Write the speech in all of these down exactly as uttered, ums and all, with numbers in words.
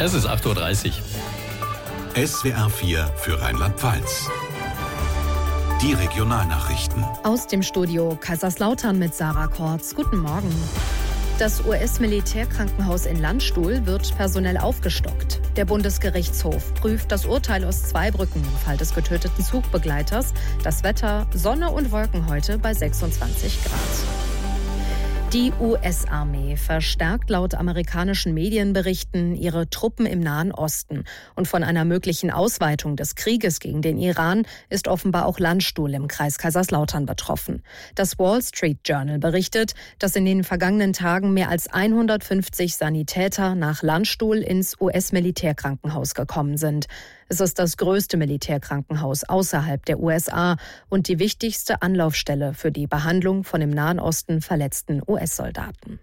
Es ist acht Uhr dreißig. S W R vier für Rheinland-Pfalz. Die Regionalnachrichten. Aus dem Studio Kaiserslautern mit Sarah Kortz. Guten Morgen. Das U S-Militärkrankenhaus in Landstuhl wird personell aufgestockt. Der Bundesgerichtshof prüft das Urteil aus Zweibrücken im Fall des getöteten Zugbegleiters. Das Wetter, Sonne und Wolken heute bei sechsundzwanzig Grad. Die U S-Armee verstärkt laut amerikanischen Medienberichten ihre Truppen im Nahen Osten. Und von einer möglichen Ausweitung des Krieges gegen den Iran ist offenbar auch Landstuhl im Kreis Kaiserslautern betroffen. Das Wall Street Journal berichtet, dass in den vergangenen Tagen mehr als hundertfünfzig Sanitäter nach Landstuhl ins U S-Militärkrankenhaus gekommen sind. Es ist das größte Militärkrankenhaus außerhalb der U S A und die wichtigste Anlaufstelle für die Behandlung von im Nahen Osten verletzten U S-Soldaten.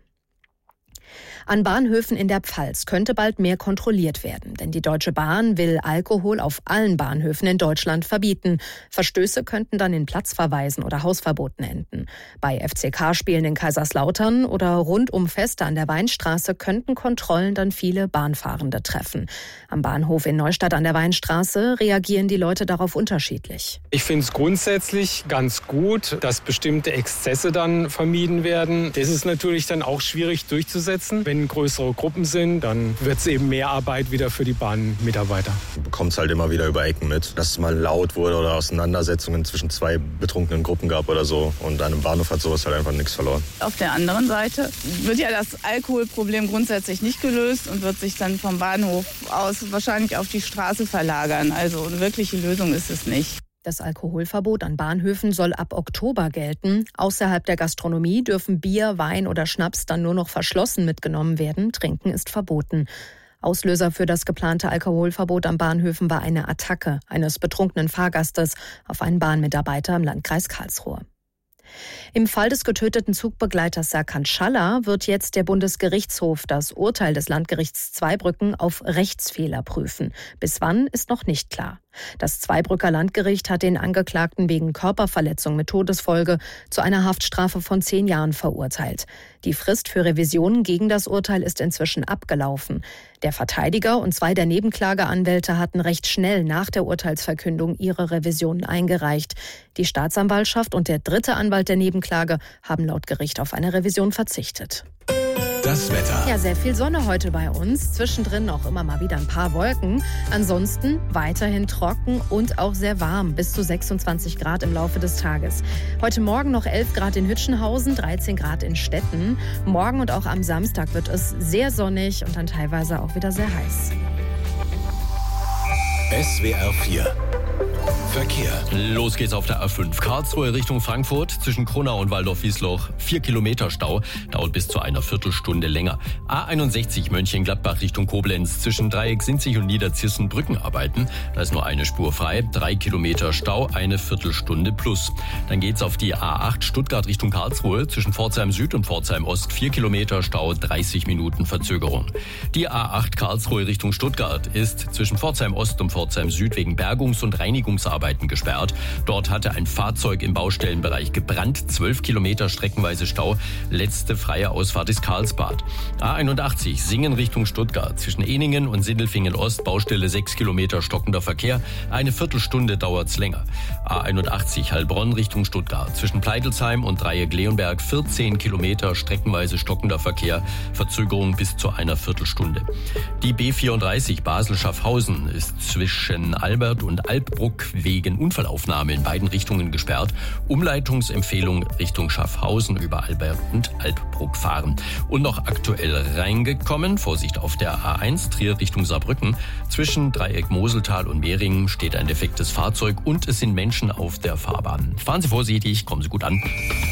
An Bahnhöfen in der Pfalz könnte bald mehr kontrolliert werden, denn die Deutsche Bahn will Alkohol auf allen Bahnhöfen in Deutschland verbieten. Verstöße könnten dann in Platzverweisen oder Hausverboten enden. Bei F C K-Spielen in Kaiserslautern oder rund um Feste an der Weinstraße könnten Kontrollen dann viele Bahnfahrende treffen. Am Bahnhof in Neustadt an der Weinstraße reagieren die Leute darauf unterschiedlich. Ich finde es grundsätzlich ganz gut, dass bestimmte Exzesse dann vermieden werden. Das ist natürlich dann auch schwierig durchzusetzen. Wenn größere Gruppen sind, dann wird es eben mehr Arbeit wieder für die Bahnmitarbeiter. Du bekommst halt immer wieder über Ecken mit, dass es mal laut wurde oder Auseinandersetzungen zwischen zwei betrunkenen Gruppen gab oder so. Und an einem Bahnhof hat sowas halt einfach nichts verloren. Auf der anderen Seite wird ja das Alkoholproblem grundsätzlich nicht gelöst und wird sich dann vom Bahnhof aus wahrscheinlich auf die Straße verlagern. Also eine wirkliche Lösung ist es nicht. Das Alkoholverbot an Bahnhöfen soll ab Oktober gelten. Außerhalb der Gastronomie dürfen Bier, Wein oder Schnaps dann nur noch verschlossen mitgenommen werden. Trinken ist verboten. Auslöser für das geplante Alkoholverbot an Bahnhöfen war eine Attacke eines betrunkenen Fahrgastes auf einen Bahnmitarbeiter im Landkreis Karlsruhe. Im Fall des getöteten Zugbegleiters Serkan Schaller wird jetzt der Bundesgerichtshof das Urteil des Landgerichts Zweibrücken auf Rechtsfehler prüfen. Bis wann ist noch nicht klar. Das Zweibrücker Landgericht hat den Angeklagten wegen Körperverletzung mit Todesfolge zu einer Haftstrafe von zehn Jahren verurteilt. Die Frist für Revisionen gegen das Urteil ist inzwischen abgelaufen. Der Verteidiger und zwei der Nebenklageanwälte hatten recht schnell nach der Urteilsverkündung ihre Revisionen eingereicht. Die Staatsanwaltschaft und der dritte Anwalt der Nebenklage haben laut Gericht auf eine Revision verzichtet. Das Wetter. Ja, sehr viel Sonne heute bei uns. Zwischendrin auch immer mal wieder ein paar Wolken. Ansonsten weiterhin trocken und auch sehr warm. Bis zu sechsundzwanzig Grad im Laufe des Tages. Heute Morgen noch elf Grad in Hütchenhausen, dreizehn Grad in Stetten. Morgen und auch am Samstag wird es sehr sonnig und dann teilweise auch wieder sehr heiß. S W R vier. Verkehr. Los geht's auf der A fünf. Karlsruhe Richtung Frankfurt. Zwischen Kronau und Waldorf-Wiesloch. Vier Kilometer Stau. Dauert bis zu einer Viertelstunde länger. A einundsechzig Mönchengladbach Richtung Koblenz. Zwischen Dreieck Sinzig und Niederzirsen Brückenarbeiten. Da ist nur eine Spur frei. Drei Kilometer Stau. Eine Viertelstunde plus. Dann geht's auf die A acht Stuttgart Richtung Karlsruhe. Zwischen Pforzheim Süd und Pforzheim Ost. Vier Kilometer Stau. dreißig Minuten Verzögerung. Die A acht Karlsruhe Richtung Stuttgart ist zwischen Pforzheim Ost und Pforzheim Süd wegen Bergungs- und Reinigungsarbeiten gesperrt. Dort hatte ein Fahrzeug im Baustellenbereich gebrannt. zwölf Kilometer streckenweise Stau. Letzte freie Ausfahrt ist Karlsbad. A einundachtzig Singen Richtung Stuttgart. Zwischen Eningen und Sindelfingen Ost. Baustelle sechs Kilometer stockender Verkehr. Eine Viertelstunde dauert's länger. A einundachtzig Heilbronn Richtung Stuttgart. Zwischen Pleitelsheim und Dreieck Leonberg vierzehn Kilometer streckenweise stockender Verkehr. Verzögerung bis zu einer Viertelstunde. Die B vierunddreißig Basel-Schaffhausen ist zwischen Albert und Alpbruck wegen Unfallaufnahme in beiden Richtungen gesperrt. Umleitungsempfehlung Richtung Schaffhausen über Albert und Alpbruck fahren. Und noch aktuell reingekommen, Vorsicht auf der A eins Trier Richtung Saarbrücken. Zwischen Dreieck Moseltal und Mehringen steht ein defektes Fahrzeug und es sind Menschen auf der Fahrbahn. Fahren Sie vorsichtig, kommen Sie gut an.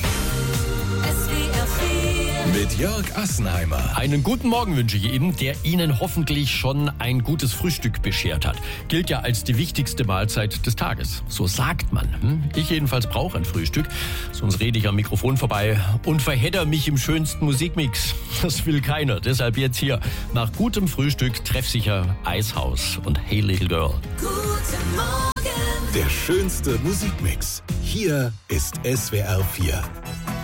Mit Jörg Assenheimer. Einen guten Morgen wünsche ich Ihnen, der Ihnen hoffentlich schon ein gutes Frühstück beschert hat. Gilt ja als die wichtigste Mahlzeit des Tages. So sagt man. Hm? Ich jedenfalls brauche ein Frühstück. Sonst rede ich am Mikrofon vorbei und verhedder mich im schönsten Musikmix. Das will keiner. Deshalb jetzt hier. Nach gutem Frühstück treffsicher Eishaus und Hey Little Girl. Guten Morgen. Der schönste Musikmix. Hier ist S W R vier.